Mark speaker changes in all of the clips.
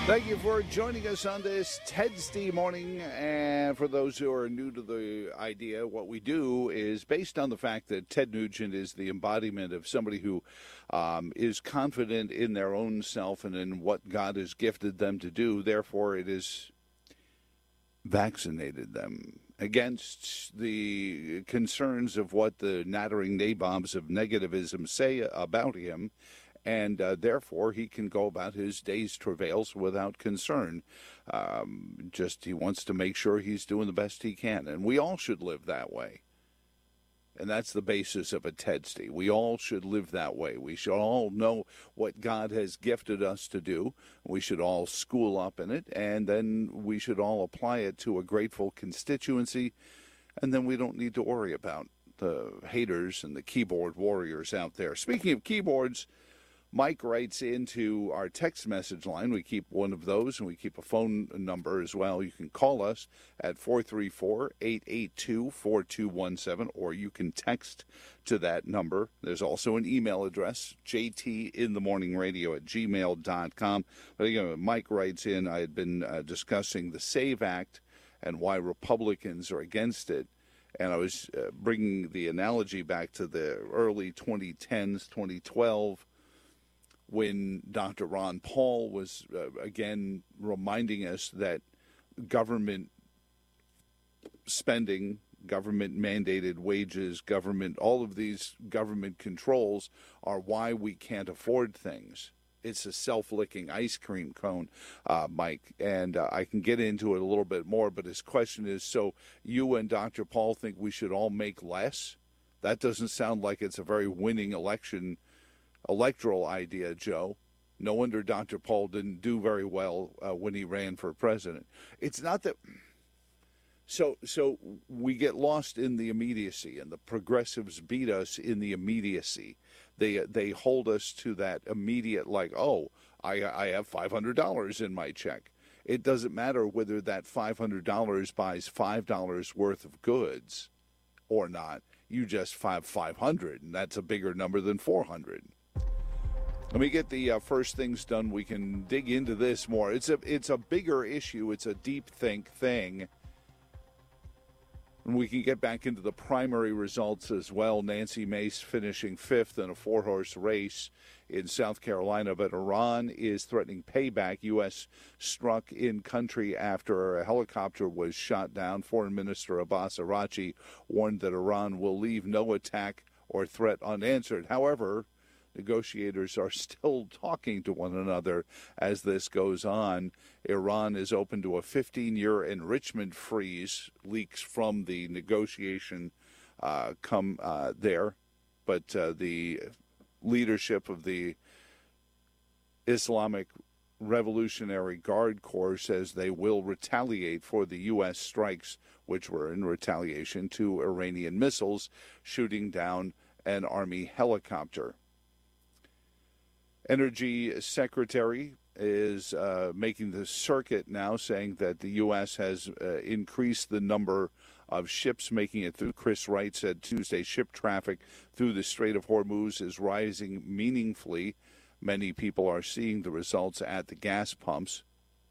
Speaker 1: Thank you for joining us on this Tedsday morning. And for those who are new to the idea, what we do is based on the fact that Ted Nugent is the embodiment of somebody who is confident in their own self and in what God has gifted them to do. Therefore, it is vaccinated them against the concerns of what the nattering nabobs of negativism say about him. And therefore, he can go about his day's travails without concern. He wants to make sure he's doing the best he can. And we all should live that way. And that's the basis of a Tedsday. We all should live that way. We should all know what God has gifted us to do. We should all school up in it. And then we should all apply it to a grateful constituency. And then we don't need to worry about the haters and the keyboard warriors out there. Speaking of keyboards, Mike writes into our text message line. We keep one of those, and we keep a phone number as well. You can call us at 434-882-4217, or you can text to that number. There's also an email address, jtinthemorningradio@gmail.com. But again, Mike writes in, I had been discussing the SAVE Act and why Republicans are against it. And I was bringing the analogy back to the early 2010s, 2012, when Dr. Ron Paul was, again, reminding us that government spending, government-mandated wages, all of these government controls are why we can't afford things. It's a self-licking ice cream cone, Mike, and I can get into it a little bit more, but his question is, so you and Dr. Paul think we should all make less? That doesn't sound like it's a very winning electoral idea, Joe. No wonder Dr. Paul didn't do very well when he ran for president. It's not that. So we get lost in the immediacy, and the progressives beat us in the immediacy. They hold us to that immediate, like, oh, I have $500 in my check. It doesn't matter whether that $500 buys $5 worth of goods or not. You just have 500, and that's a bigger number than 400. Let me get the first things done. We can dig into this more. It's a bigger issue. It's a deep thing. And we can get back into the primary results as well. Nancy Mace finishing fifth in a four-horse race in South Carolina. But Iran is threatening payback. U.S. struck in country after a helicopter was shot down. Foreign Minister Abbas Araghchi warned that Iran will leave no attack or threat unanswered. However, negotiators are still talking to one another as this goes on. Iran is open to a 15-year enrichment freeze. Leaks from the negotiation come there. But the leadership of the Islamic Revolutionary Guard Corps says they will retaliate for the U.S. strikes, which were in retaliation to Iranian missiles shooting down an Army helicopter. Energy Secretary is making the circuit now, saying that the U.S. has increased the number of ships making it through. Chris Wright said Tuesday ship traffic through the Strait of Hormuz is rising meaningfully. Many people are seeing the results at the gas pumps.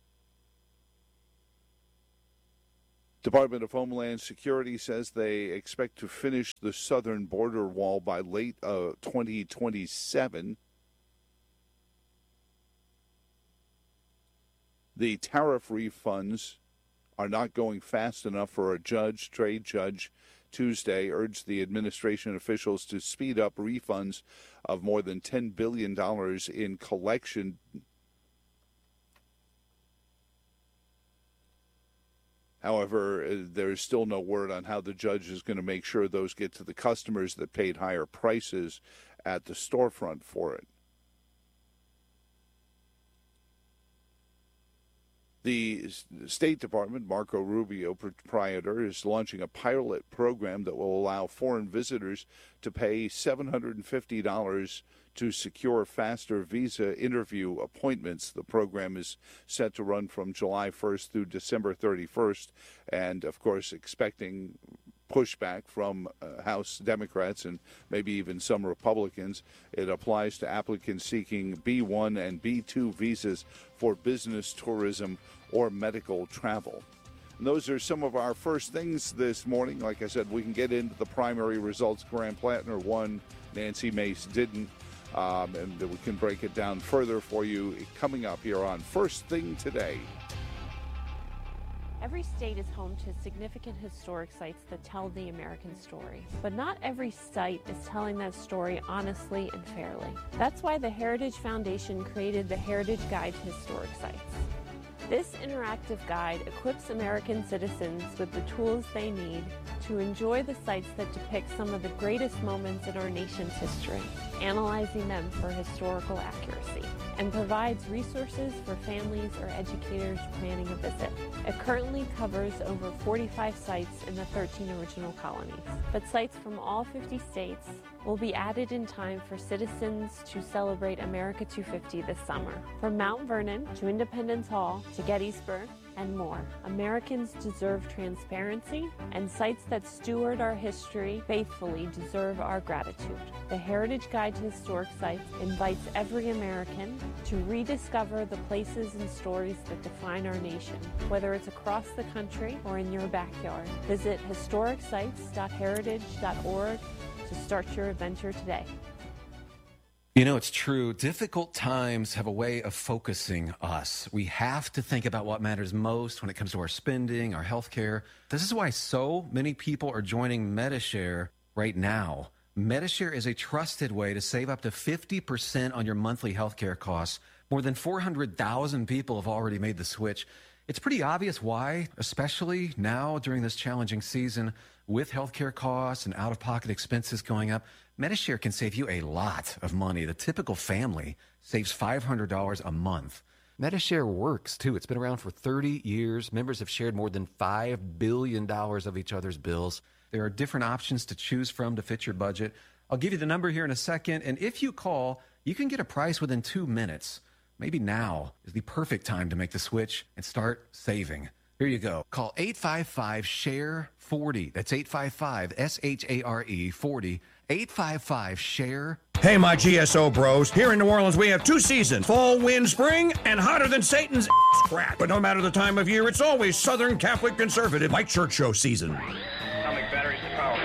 Speaker 1: Department of Homeland Security says they expect to finish the southern border wall by late 2027. The tariff refunds are not going fast enough for a trade judge Tuesday urged the administration officials to speed up refunds of more than $10 billion in collection. However, there's still no word on how the judge is going to make sure those get to the customers that paid higher prices at the storefront for it. The State Department, Marco Rubio, proprietor, is launching a pilot program that will allow foreign visitors to pay $750 to secure faster visa interview appointments. The program is set to run from July 1st through December 31st, and, of course, expecting pushback from House Democrats and maybe even some Republicans. It applies to applicants seeking B1 and B2 visas for business, tourism, or medical travel. And those are some of our first things this morning. Like I said, we can get into the primary results. Graham Plattner won, Nancy Mace didn't. And we can break it down further for you coming up here on First Thing Today.
Speaker 2: Every state is home to significant historic sites that tell the American story. But not every site is telling that story honestly and fairly. That's why the Heritage Foundation created the Heritage Guide to Historic Sites. This interactive guide equips American citizens with the tools they need to enjoy the sites that depict some of the greatest moments in our nation's history, analyzing them for historical accuracy, and provides resources for families or educators planning a visit. It currently covers over 45 sites in the 13 original colonies, but sites from all 50 states will be added in time for citizens to celebrate America 250 this summer. From Mount Vernon to Independence Hall to Gettysburg and more, Americans deserve transparency, and sites that steward our history faithfully deserve our gratitude. The Heritage Guide to Historic Sites invites every American to rediscover the places and stories that define our nation, whether it's across the country or in your backyard. Visit historicsites.heritage.org to start your adventure today.
Speaker 3: You know, it's true. Difficult times have a way of focusing us. We have to think about what matters most when it comes to our spending, our health care. This is why so many people are joining Medi-Share right now. Medi-Share is a trusted way to save up to 50% on your monthly health care costs. More than 400,000 people have already made the switch. It's pretty obvious why, especially now during this challenging season with healthcare costs and out-of-pocket expenses going up. Medi-Share can save you a lot of money. The typical family saves $500 a month. Medi-Share works, too. It's been around for 30 years. Members have shared more than $5 billion of each other's bills. There are different options to choose from to fit your budget. I'll give you the number here in a second, and if you call, you can get a price within 2 minutes. Maybe now is the perfect time to make the switch and start saving. Here you go. Call 855-SHARE-40. That's 855-SHARE 40. 855-SHARE.
Speaker 4: Hey, my GSO bros. Here in New Orleans, we have 2 seasons. Fall, wind, spring, and hotter than Satan's crack. But no matter the time of year, it's always Southern Catholic Conservative Mike Church Show season.
Speaker 5: Atomic batteries to power.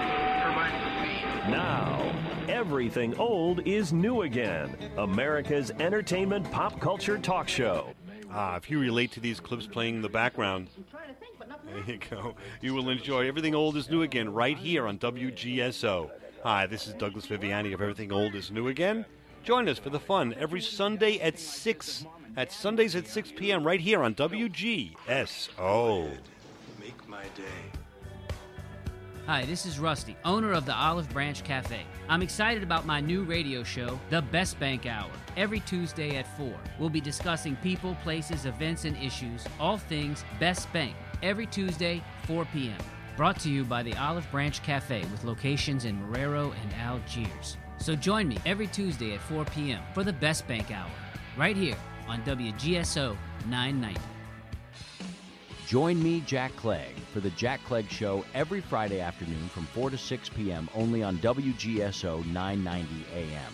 Speaker 6: Now, everything old is new again. America's entertainment pop culture talk show.
Speaker 7: If you relate to these clips playing in the background, there you go. You will enjoy Everything Old is New Again right here on WGSO. Hi, this is Douglas Viviani of Everything Old is New Again. Join us for the fun every Sunday at 6, at Sundays at 6 p.m. right here on WGSO.
Speaker 5: Make my day.
Speaker 8: Hi, this is Rusty, owner of the Olive Branch Cafe. I'm excited about my new radio show, The Best Bank Hour, every Tuesday at 4. We'll be discussing people, places, events, and issues, all things Best Bank, every Tuesday, 4 p.m. Brought to you by the Olive Branch Cafe with locations in Marrero and Algiers. So join me every Tuesday at 4 p.m. for The Best Bank Hour, right here on WGSO 990.
Speaker 9: Join me, Jack Clegg, for the Jack Clegg Show every Friday afternoon from 4 to 6 p.m. only on WGSO 990 AM.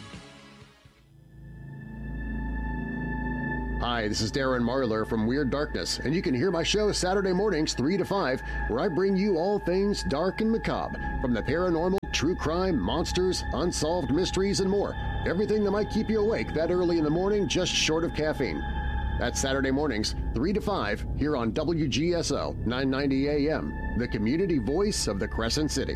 Speaker 10: Hi, this is Darren Marlar from Weird Darkness, and you can hear my show Saturday mornings 3 to 5, where I bring you all things dark and macabre, from the paranormal, true crime, monsters, unsolved mysteries, and more. Everything that might keep you awake that early in the morning, just short of caffeine. That's Saturday mornings, 3 to 5, here on WGSO 990 AM, the community voice of the Crescent City.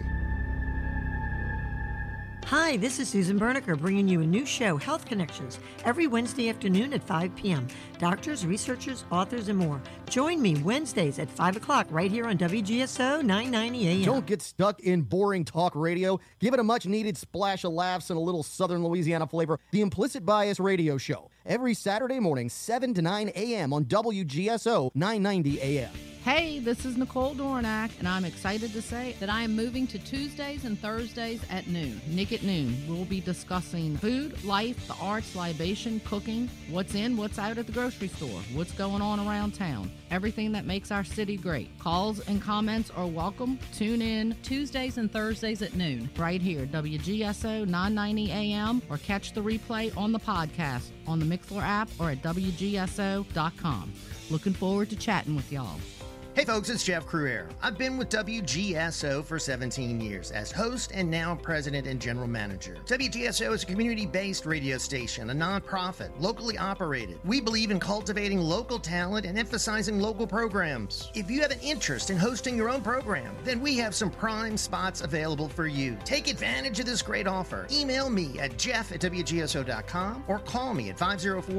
Speaker 11: Hi, this is Susan Berniker bringing you a new show, Health Connections, every Wednesday afternoon at 5 p.m. Doctors, researchers, authors, and more. Join me Wednesdays at 5 o'clock right here on WGSO 990 AM.
Speaker 12: Don't get stuck in boring talk radio. Give it a much-needed splash of laughs and a little Southern Louisiana flavor. The Implicit Bias Radio Show, every Saturday morning, 7 to 9 a.m. on WGSO 990 AM.
Speaker 13: Hey, this is Nicole Dornack, and I'm excited to say that I am moving to Tuesdays and Thursdays at noon. Nick at Noon. We'll be discussing food, life, the arts, libation, cooking, what's in, what's out at the grocery store, what's going on around town, everything that makes our city great. Calls and comments are welcome. Tune in Tuesdays and Thursdays at noon, right here, WGSO 990 AM, or catch the replay on the podcast on the Mixlr app or at WGSO.com. Looking forward to chatting with y'all.
Speaker 14: Hey folks, it's Jeff Cruere. I've been with WGSO for 17 years as host and now president and general manager. WGSO is a community-based radio station, a nonprofit, locally operated. We believe in cultivating local talent and emphasizing local programs. If you have an interest in hosting your own program, then we have some prime spots available for you. Take advantage of this great offer. Email me at jeff@WGSO.com or call me at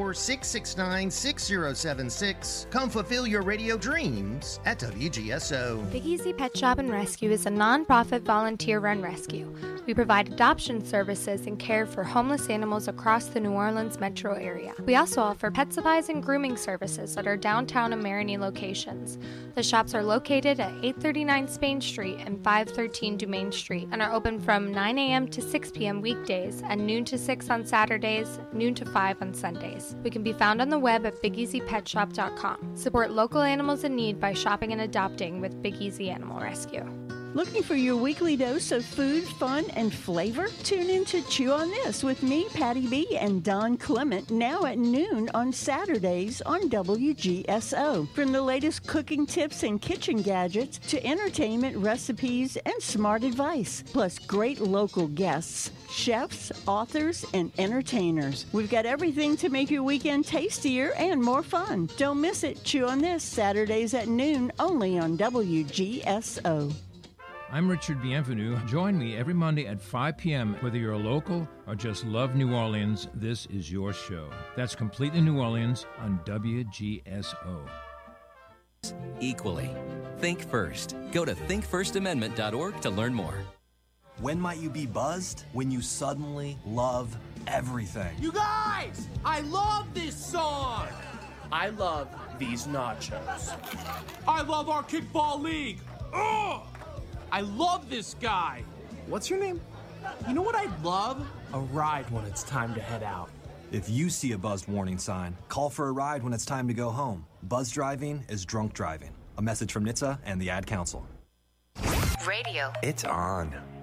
Speaker 14: 504-669-6076. Come fulfill your radio dreams at WGSO.
Speaker 15: Big Easy Pet Shop and Rescue is a non-profit volunteer-run rescue. We provide adoption services and care for homeless animals across the New Orleans metro area. We also offer pet supplies and grooming services at our downtown and Marigny locations. The shops are located at 839 Spain Street and 513 Dumaine Street and are open from 9 a.m. to 6 p.m. weekdays and noon to 6 on Saturdays, noon to 5 on Sundays. We can be found on the web at BigEasyPetShop.com. Support local animals in need by shopping and adopting with Big Easy Animal Rescue.
Speaker 16: Looking for your weekly dose of food, fun, and flavor? Tune in to Chew on This with me, Patty B, and Don Clement, now at noon on Saturdays on WGSO. From the latest cooking tips and kitchen gadgets to entertainment, recipes, and smart advice, plus great local guests, chefs, authors, and entertainers. We've got everything to make your weekend tastier and more fun. Don't miss it. Chew on This, Saturdays at noon, only on WGSO.
Speaker 17: I'm Richard Bienvenu. Join me every Monday at 5 p.m. Whether you're a local or just love New Orleans, this is your show. That's Completely New Orleans on WGSO.
Speaker 18: Equally. Think first. Go to thinkfirstamendment.org to learn more.
Speaker 19: When might you be buzzed? When you suddenly love everything.
Speaker 20: You guys! I love this song! I love these nachos. I love our kickball league! Ugh! I love this guy. What's your name? You know what I love? A ride when it's time to head out.
Speaker 19: If you see a buzzed warning sign, call for a ride when it's time to go home. Buzz driving is drunk driving. A message from NHTSA and the Ad Council.
Speaker 21: Radio.
Speaker 22: It's on.